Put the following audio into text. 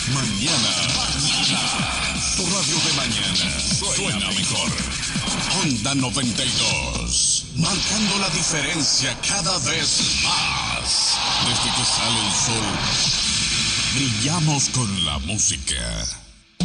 Mañana. Tu radio de mañana suena mejor. Onda 92. Marcando la diferencia cada vez más. Desde que sale el sol, brillamos con la música.